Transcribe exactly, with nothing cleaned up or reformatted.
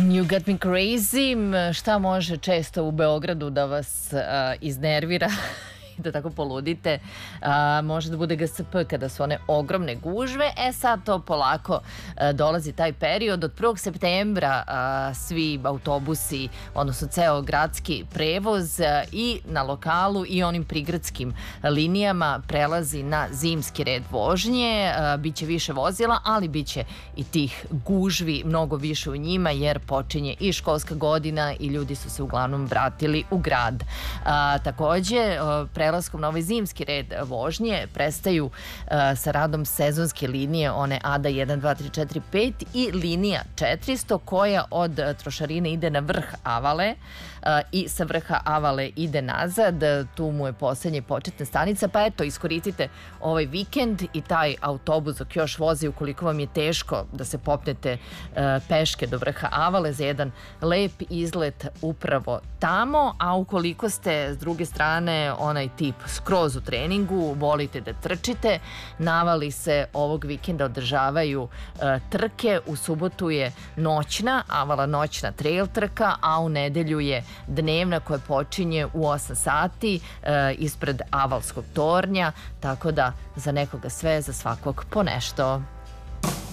You got me crazy. Šta može često u Beogradu da vas uh, iznervira i da tako poludite? Uh, može da bude G S P kada su one ogromne gužve. E sad to polako uh, dolazi taj period. Od prvog septembra uh, svi autobusi, odnosno ceo gradski prevoz uh, i na lokalu i onim prigradskim linijama prelazi na zimski red vožnje. Uh, biće više vozila, ali biće i tih gužvi mnogo više u njima jer počinje i školska godina i ljudi su se uglavnom vratili u grad. Uh, takođe, uh, prelaskom na ovaj zimski red vožnje prestaju uh, sa radom sezonske linije, one A D A jedan, dva, tri, četiri, pet i linija četiristo koja od uh, Trošarine ide na vrh Avale uh, i sa vrha Avale ide nazad. Tu mu je poslednja početna stanica, pa eto, iskoristite ovaj vikend i taj autobus dok još vozi, ukoliko vam je teško da se popnete uh, peške do vrha Avale, za jedan lep izlet upravo tamo, a ukoliko ste s druge strane onaj tip skroz u treningu, volite da trčite, navali se ovog vikenda održavaju uh, trke. U subotu je noćna, Avala noćna trail trka, a u nedelju je dnevna koja počinje u osam sati uh, ispred Avalskog tornja, tako da za nekoga sve, za svakog po nešto.